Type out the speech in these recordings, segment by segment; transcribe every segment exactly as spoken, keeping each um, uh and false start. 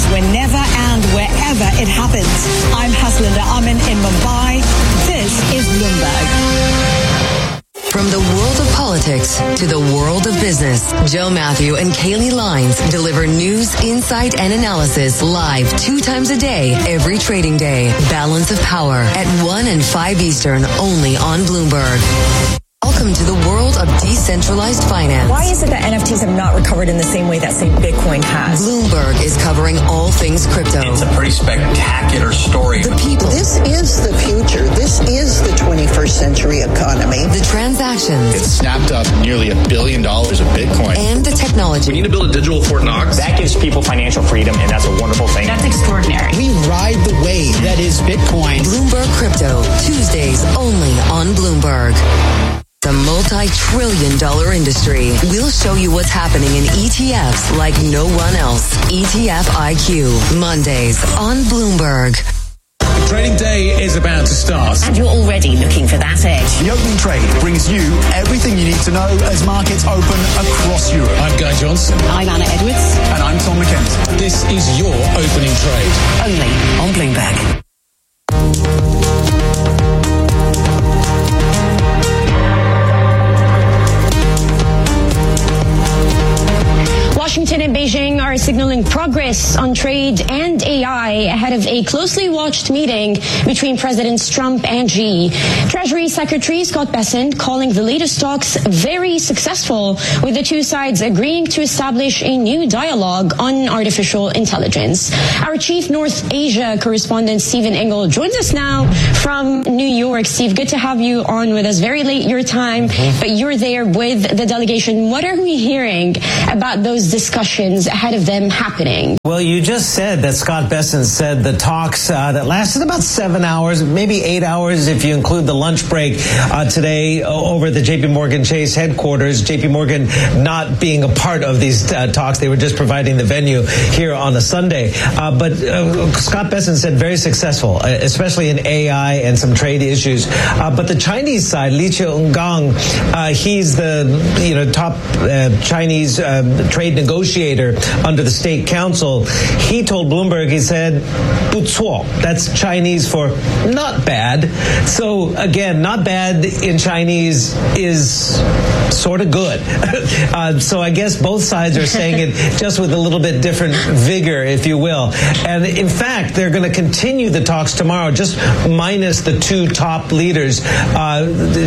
whenever and wherever it happens. I'm Haslinda Amin in Mumbai. This is Bloomberg. From the world of politics to the world of business, Joe Matthew and Kaylee Lines deliver news, insight, and analysis live two times a day, every trading day. Balance of Power at one and five Eastern, only on Bloomberg. Welcome to the world of decentralized finance. Why is it that N F Ts have not recovered in the same way that, say, Bitcoin has? Bloomberg is covering all things crypto. It's a pretty spectacular story. The people. This is the future. This is the twenty-first century economy. The transactions. It snapped up nearly a billion dollars of Bitcoin. And the technology. We need to build a digital Fort Knox. That gives people financial freedom, and that's a wonderful thing. That's extraordinary. We ride the wave that is Bitcoin. Bloomberg Crypto, Tuesdays only on Bloomberg. The multi-trillion dollar industry. We'll show you what's happening in E T Fs like no one else. E T F I Q, Mondays on Bloomberg. The trading day is about to start. And you're already looking for that edge. The Opening Trade brings you everything you need to know as markets open across Europe. I'm Guy Johnson. I'm Anna Edwards. And I'm Tom McKenzie. This is your opening trade. Only on Bloomberg. Washington and Beijing are signaling progress on trade and A I ahead of a closely watched meeting between Presidents Trump and Xi. Treasury Secretary Scott Bessent calling the latest talks very successful, with the two sides agreeing to establish a new dialogue on artificial intelligence. Our Chief North Asia correspondent Stephen Engel joins us now from New York. Steve, good to have you on with us. Very late your time, but you're there with the delegation. What are we hearing about those discussions ahead of them happening? Well, you just said that Scott Bessent said the talks uh, that lasted about seven hours, maybe eight hours if you include the lunch break uh, today over at the J P Morgan Chase headquarters. J P Morgan not being a part of these uh, talks. They were just providing the venue here on a Sunday. Uh, but uh, Scott Bessent said very successful, especially in A I and some trade issues. Uh, but the Chinese side, Li Qiangang, uh, he's the you know top uh, Chinese uh, trade negotiator under the State Council. He told Bloomberg, he said, 不错. That's Chinese for not bad. So again, not bad in Chinese is sort of good. uh, so I guess both sides are saying it just with a little bit different vigor, if you will. And in fact, they're going to continue the talks tomorrow, just minus the two top leaders uh,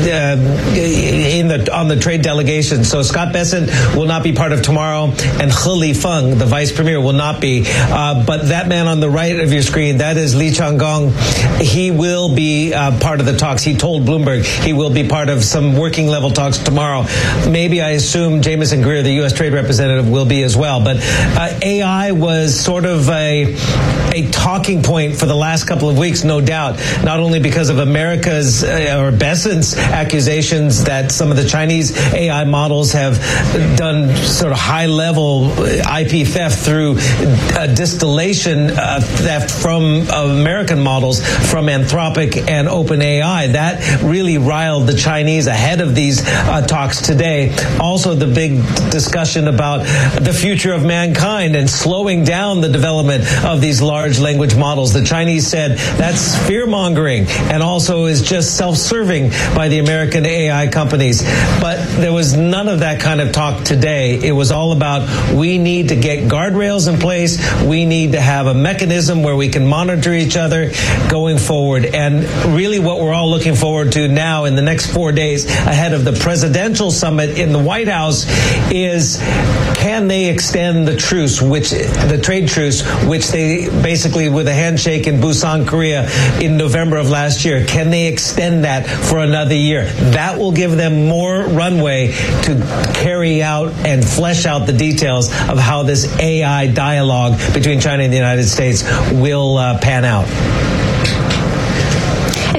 in the on the trade delegation. So Scott Bessent will not be part of tomorrow, and He Lifeng, the vice premier, will not be. Uh, but that man on the right of your screen, that is Li Qiangang. He will be uh, part of the talks. He told Bloomberg he will be part of some working level talks tomorrow. Maybe, I assume, Jameson Greer, the U S trade representative, will be as well. But uh, A I was sort of a a talking point for the last couple of weeks, no doubt, not only because of America's uh, or Bessent's accusations that some of the Chinese A I models have done sort of high-level I P theft through uh, distillation uh, theft from uh, American models from Anthropic and OpenAI. That really riled the Chinese ahead of these uh, talks today. Also, the big discussion about the future of mankind and slowing down the development of these large language models. The Chinese said that's fear-mongering and also is just self-serving by the American A I companies. But there was none of that kind of talk today. It was all about we need to get guardrails in place. We need to have a mechanism where we can monitor each other going forward. And really what we're all looking forward to now in the next four days ahead of the presidential summit in the White House is, can they extend the truce, which the trade truce, which they basically with a handshake in Busan, Korea in November of last year, can they extend that for another year? That will give them more runway to carry out and flesh out the details of how this A I dialogue between China and the United States will uh, pan out.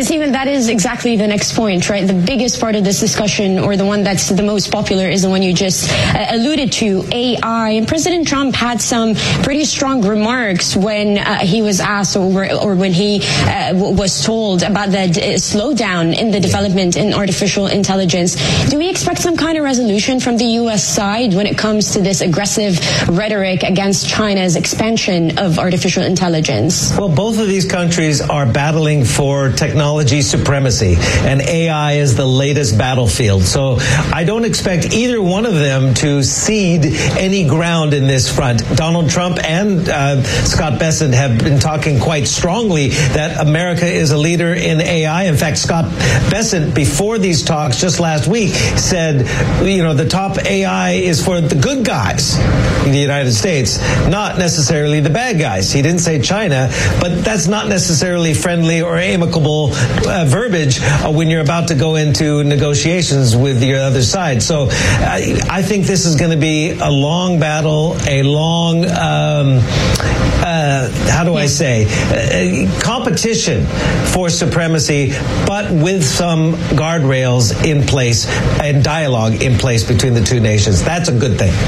Stephen, that is exactly the next point, right? The biggest part of this discussion, or the one that's the most popular, is the one you just uh, alluded to, A I. And President Trump had some pretty strong remarks when uh, he was asked, or, or when he uh, was told about the d- slowdown in the development in artificial intelligence. Do we expect some kind of resolution from the U S side when it comes to this aggressive rhetoric against China's expansion of artificial intelligence? Well, both of these countries are battling for technology supremacy, and A I is the latest battlefield. So I don't expect either one of them to cede any ground in this front. Donald Trump and uh, Scott Bessent have been talking quite strongly that America is a leader in A I. In fact, Scott Bessent, before these talks just last week, said, you know, the top A I is for the good guys in the United States, not necessarily the bad guys. He didn't say China, but that's not necessarily friendly or amicable uh, verbiage uh, when you're about to go into negotiations with your other side. So I, I think this is going to be a long battle, a long, um, uh, how do I say, uh, competition for supremacy, but with some guardrails in place and dialogue in place between the two nations. That's a good thing.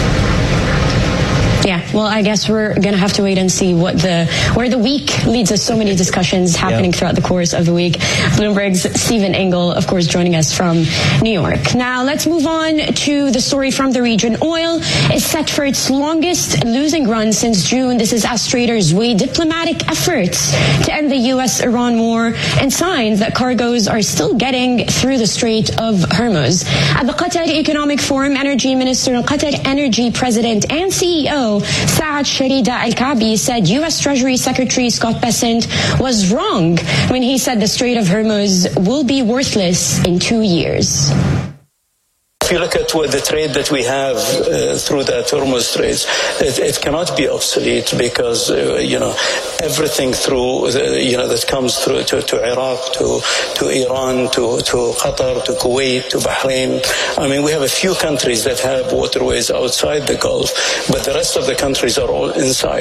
Yeah, well, I guess we're going to have to wait and see what the where the week leads us. So many discussions happening yep. throughout the course of the week. Bloomberg's Stephen Engel, of course, joining us from New York. Now, let's move on to the story from the region. Oil is set for its longest losing run since June. This is as traders weigh diplomatic efforts to end the U S Iran war and signs that cargoes are still getting through the Strait of Hormuz. At the Qatar Economic Forum, Energy Minister and Qatar Energy President and C E O Saad Sharida Al-Kaabi said U S Treasury Secretary Scott Bessent was wrong when he said the Strait of Hormuz will be worthless in two years. If you look at what the trade that we have uh, through the Hormuz Straits, it, it cannot be obsolete because, uh, you know, everything through, the, you know, that comes through to, to Iraq, to, to Iran, to, to Qatar, to Kuwait, to Bahrain. I mean, we have a few countries that have waterways outside the Gulf, but the rest of the countries are all inside.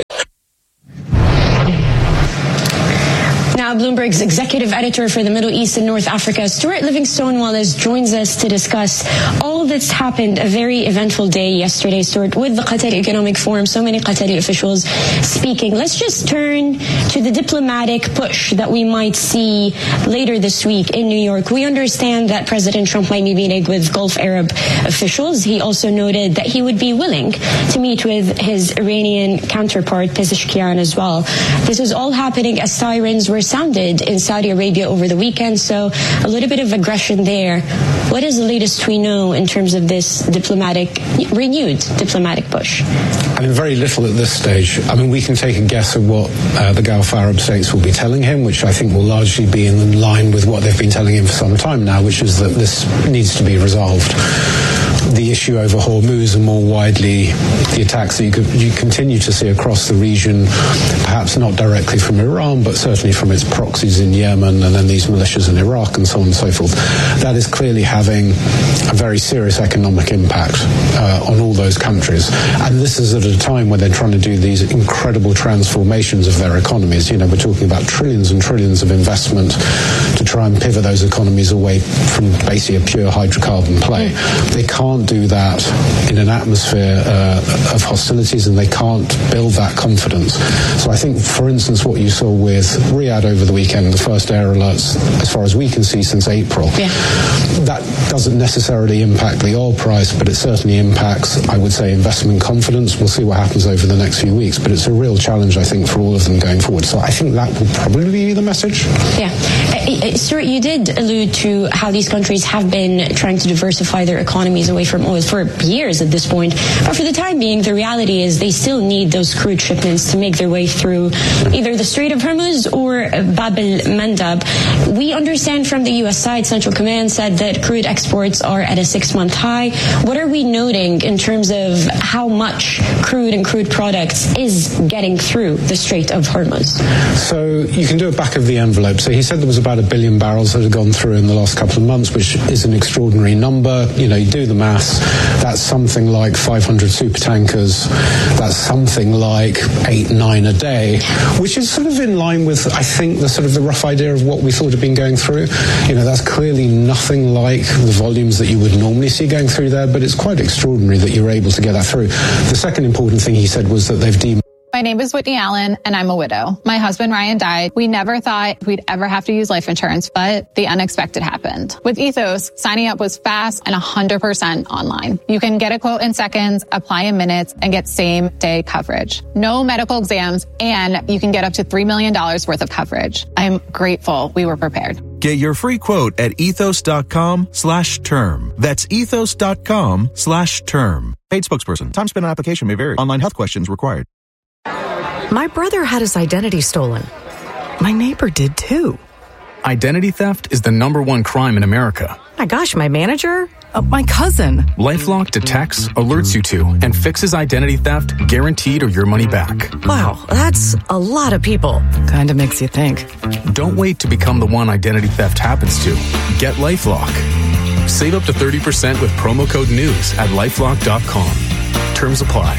Now, Bloomberg's executive editor for the Middle East and North Africa, Stuart Livingstone Wallace, joins us to discuss all that's happened. A very eventful day yesterday, Stuart, with the Qatar Economic Forum. So many Qatari officials speaking. Let's just turn to the diplomatic push that we might see later this week in New York. We understand that President Trump might be meeting with Gulf Arab officials. He also noted that he would be willing to meet with his Iranian counterpart, Pezeshkian, as well. This is all happening as sirens were sounded in Saudi Arabia over the weekend, so a little bit of aggression there. What is the latest we know in terms of this diplomatic, renewed diplomatic push? I mean, very little at this stage. I mean, we can take a guess at what uh, the Gulf Arab states will be telling him, which I think will largely be in line with what they've been telling him for some time now, which is that this needs to be resolved. The issue over Hormuz and more widely the attacks that you, could, you continue to see across the region, perhaps not directly from Iran, but certainly from its proxies in Yemen and then these militias in Iraq and so on and so forth. That is clearly having a very serious economic impact uh, on all those countries. And this is at a time when they're trying to do these incredible transformations of their economies. You know, we're talking about trillions and trillions of investment to try and pivot those economies away from basically a pure hydrocarbon play. They can't do that in an atmosphere uh, of hostilities, and they can't build that confidence. So I think, for instance, what you saw with Riyadh over the weekend, the first air alerts, as far as we can see, since April, yeah. that doesn't necessarily impact the oil price, but it certainly impacts, I would say, investment confidence. We'll see what happens over the next few weeks, but it's a real challenge, I think, for all of them going forward. So I think that will probably be the message. Yeah. Uh, Stuart, you did allude to how these countries have been trying to diversify their economies away from oil for years at this point. But for the time being, the reality is they still need those crude shipments to make their way through either the Strait of Hormuz or Bab el-Mandab. We understand from the U S side, Central Command said that crude exports are at a six-month high. What are we noting in terms of how much crude and crude products is getting through the Strait of Hormuz? So you can do a back of the envelope. So he said there was about a billion barrels that had gone through in the last couple of months, which is an extraordinary number. You know, you do the math. less. That's something like five hundred super tankers. That's something like eight, nine a day, which is sort of in line with, I think, the sort of the rough idea of what we thought had been going through. You know, that's clearly nothing like the volumes that you would normally see going through there, but it's quite extraordinary that you're able to get that through. The second important thing he said was that they've deemed. My name is Whitney Allen, and I'm a widow. My husband, Ryan, died. We never thought we'd ever have to use life insurance, but the unexpected happened. With Ethos, signing up was fast and one hundred percent online. You can get a quote in seconds, apply in minutes, and get same-day coverage. No medical exams, and you can get up to three million dollars worth of coverage. I'm grateful we were prepared. Get your free quote at ethos.com slash term. That's ethos.com slash term. Paid spokesperson. Time spent on application may vary. Online health questions required. My brother had his identity stolen. My neighbor did too. Identity theft is the number one crime in America. My gosh, my manager? Uh, my cousin. LifeLock detects, alerts you to, and fixes identity theft guaranteed or your money back. Wow, that's a lot of people. Kinda makes you think. Don't wait to become the one identity theft happens to. Get LifeLock. Save up to thirty percent with promo code NEWS at lifelock dot com. Terms apply.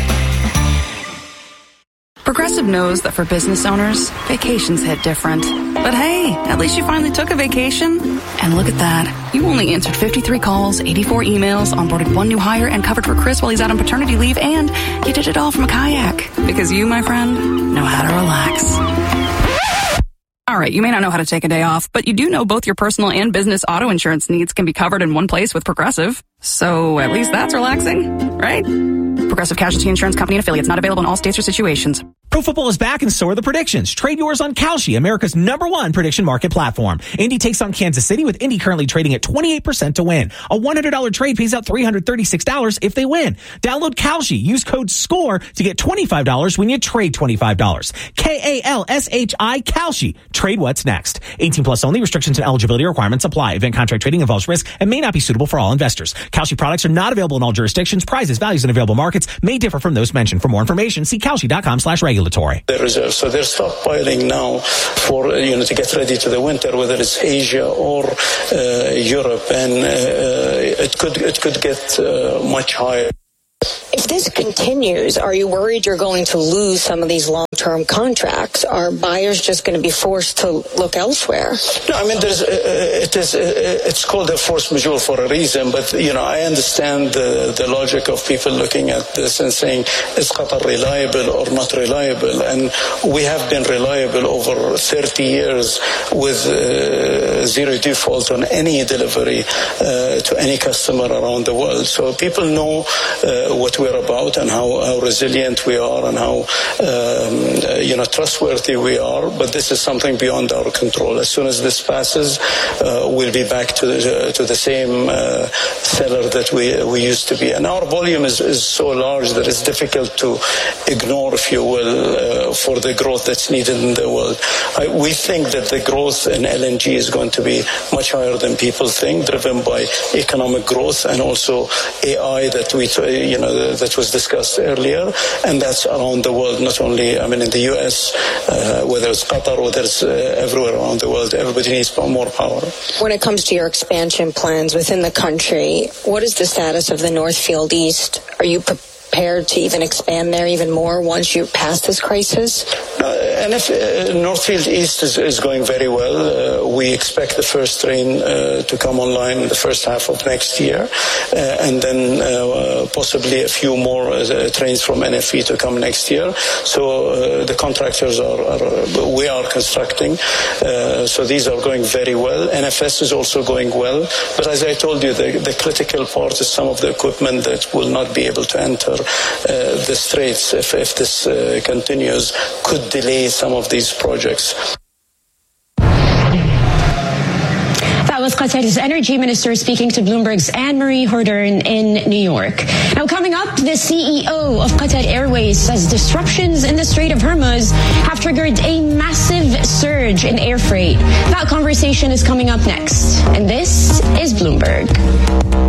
Progressive knows that for business owners, vacations hit different. But hey, at least you finally took a vacation. And look at that. You only answered fifty-three calls, eighty-four emails, onboarded one new hire, and covered for Chris while he's out on paternity leave, and you did it all from a kayak. Because you, my friend, know how to relax. All right, you may not know how to take a day off, but you do know both your personal and business auto insurance needs can be covered in one place with Progressive. So at least that's relaxing, right? Progressive Casualty Insurance Company and affiliates, not available in all states or situations. Pro football is back and so are the predictions. Trade yours on Kalshi, America's number one prediction market platform. Indy takes on Kansas City, with Indy currently trading at twenty-eight percent to win. A one hundred dollars trade pays out three hundred thirty-six dollars if they win. Download Kalshi. Use code SCORE to get twenty-five dollars when you trade twenty-five dollars. K A L S H I, Kalshi. Trade what's next. eighteen plus only. Restrictions and eligibility requirements apply. Event contract trading involves risk and may not be suitable for all investors. Kalshi products are not available in all jurisdictions. Prices, values, and available markets may differ from those mentioned. For more information, see Kalshi.com slash regulatory. The reserve. So they're stockpiling now for, you know, to get ready to the winter, whether it's Asia or uh, Europe, and uh, it could it could get uh, much higher. If this continues, are you worried you're going to lose some of these long-term contracts? Are buyers just going to be forced to look elsewhere? No, I mean, there's, uh, it is, uh, it's called a force majeure for a reason, but, you know, I understand the, the logic of people looking at this and saying, is Qatar reliable or not reliable? And we have been reliable over thirty years with uh, zero default on any delivery uh, to any customer around the world. So people know uh, what we're about and how, how resilient we are and how um, you know trustworthy we are. But this is something beyond our control. As soon as this passes, uh, we'll be back to the, to the same uh, seller that we we used to be. And our volume is, is so large that it's difficult to ignore, if you will, uh, for the growth that's needed in the world. I, we think that the growth in L N G is going to be much higher than people think, driven by economic growth and also A I that we you know that was discussed earlier, and that's around the world, not only, I mean, in the U S, uh, whether it's Qatar, whether it's uh, everywhere around the world, everybody needs more power. When it comes to your expansion plans within the country, what is the status of the Northfield East? Are you prepared to even expand there even more once you pass this crisis? Uh, and if uh, Northfield East is, is going very well, uh, we expect the first train uh, to come online in the first half of next year, uh, and then uh, possibly a few more uh, trains from N F E to come next year. So uh, the contractors are, are we are constructing, uh, so these are going very well. N F S is also going well, but as I told you, the, the critical part is some of the equipment that will not be able to enter uh, the straits if, if this uh, continues, could delay some of these projects. That was Qatar's energy minister speaking to Bloomberg's Anne-Marie Hordern in New York. Now, coming up, the C E O of Qatar Airways says disruptions in the Strait of Hormuz have triggered a massive surge in air freight. That conversation is coming up next. And this is Bloomberg.